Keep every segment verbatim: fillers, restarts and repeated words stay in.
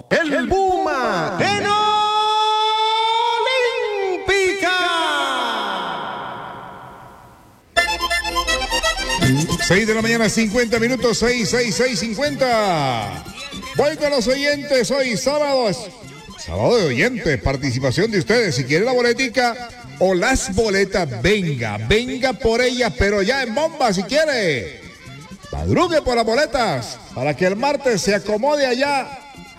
el Puma en Olímpica. seis de la mañana, cincuenta minutos, seis, seis, seis, cincuenta. Voy con los oyentes, hoy sábado, sábado de oyentes, participación de ustedes. Si quieren la boletica o las boletas, venga, venga por ellas, pero ya en bomba si quiere. Madrugue por las boletas para que el martes se acomode allá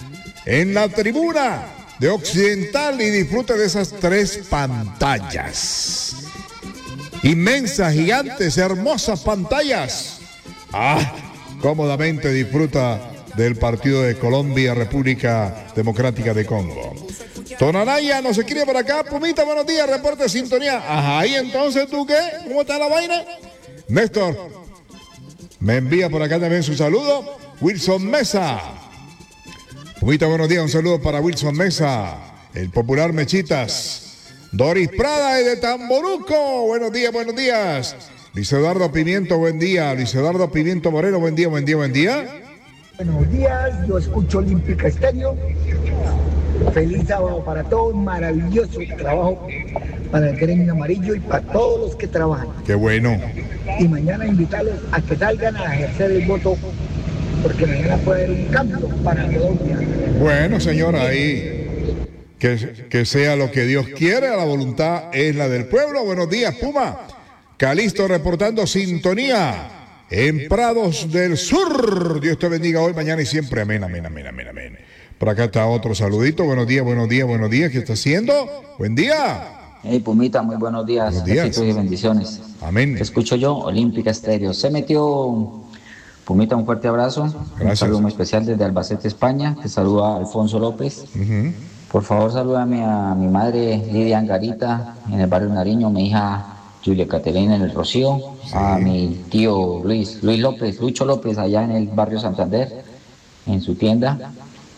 en la tribuna de Occidental y disfrute de esas tres pantallas. Inmensas, gigantes, hermosas pantallas. Ah, cómodamente disfruta del partido de Colombia, República Democrática de Congo. Tonanaya nos escribe por acá. Pumita, buenos días, reporte de sintonía. Ajá, y entonces, ¿tú qué? ¿Cómo está la vaina? Néstor me envía por acá también su saludo. Wilson Mesa. Pumita, buenos días, un saludo para Wilson Mesa, el popular Mechitas. Doris Prada de Tamboruco, buenos días, buenos días. Luis Eduardo Pimiento, buen día. Luis Eduardo Pimiento Moreno, buen día, buen día, buen día. Buenos días, yo escucho Olímpica Estéreo. Feliz sábado para todos, maravilloso trabajo para el gremio amarillo y para todos los que trabajan. Qué bueno. Y mañana invitarlos a que salgan a ejercer el voto, porque mañana puede haber un cambio para Colombia. Bueno, señora, ahí que, que sea lo que Dios quiere, la voluntad es la del pueblo. Buenos días, Puma. Calisto reportando sintonía en Prados del Sur. Dios te bendiga hoy, mañana y siempre. Amén, amén, amén, amén, amén. Por acá está otro saludito. Buenos días, buenos días, buenos días. ¿Qué está haciendo? Buen día. Hey, Pumita, muy buenos días. Buenos días. Besitos y bendiciones. Amén. Te escucho yo, Olímpica Estéreo. Se metió, Pumita, un fuerte abrazo. Gracias. Un saludo muy especial desde Albacete, España. Te saluda Alfonso López. Uh-huh. Por favor, salúdame a mi madre Lidia Angarita en el barrio Nariño, mi hija Julia Caterina en el Rocío, sí. A mi tío Luis, Luis López, Lucho López, allá en el barrio Santander, en su tienda.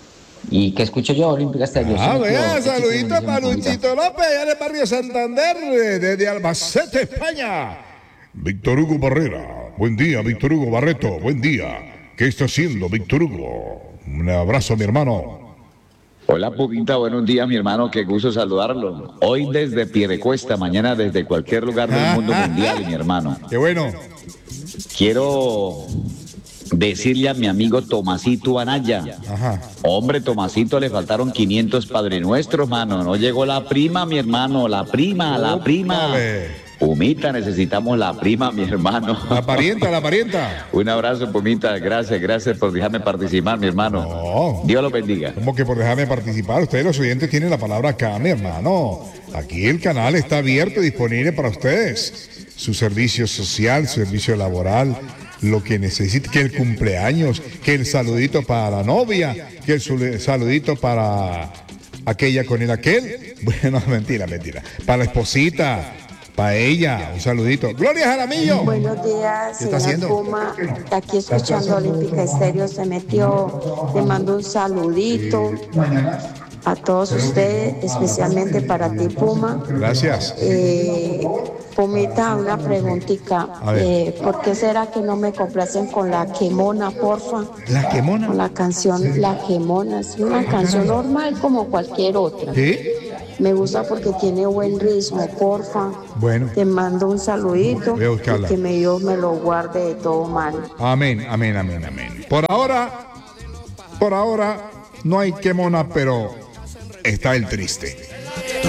Y que escucho yo, Olímpica Estéreo. Ah, vea, saludito para Luchito López, allá en el barrio Santander, desde Albacete, España. Víctor Hugo Barrera, buen día, Víctor Hugo Barreto, buen día. ¿Qué está haciendo, Víctor Hugo? Un abrazo, mi hermano. Hola, Pumita, buenos días, mi hermano, qué gusto saludarlo. Hoy desde Piedecuesta, mañana desde cualquier lugar del ah, mundo ah, mundial, ah, mi hermano. Qué bueno. Quiero decirle a mi amigo Tomasito Anaya. Ajá. Hombre, Tomasito, le faltaron quinientos Padre Nuestros, mano. No llegó la prima, mi hermano, la prima, la oh, prima. Vale. Pumita, necesitamos la prima, mi hermano. La parienta, la parienta. Un abrazo, Pumita. Gracias, gracias por dejarme participar, mi hermano. No. Dios lo bendiga. ¿Cómo que por dejarme participar? Ustedes, los oyentes, tienen la palabra acá, mi hermano. Aquí el canal está abierto y disponible para ustedes. Su servicio social, su servicio laboral, lo que necesite, que el cumpleaños, que el saludito para la novia, que el saludito para aquella con el aquel. Bueno, mentira, mentira. Para la esposita. Para ella, un saludito. Gloria Jaramillo. Buenos días, ¿qué está haciendo? Puma. Está aquí escuchando Olímpica Estéreo. Se metió, le mando un saludito a todos ustedes, especialmente para ti, Puma. Gracias. Eh, Pumita, una preguntita. Eh, ¿Por qué será que no me complacen con La Quemona, porfa? ¿La Quemona? Con la canción La Quemona. Es una canción normal como cualquier otra. ¿Sí? Me gusta porque tiene buen ritmo, porfa. Bueno. Te mando un saludito. Voy a buscarla. Y que me Dios me lo guarde de todo mal. Amén, amén, amén, amén. Por ahora, por ahora, no hay Quemona, pero está el triste.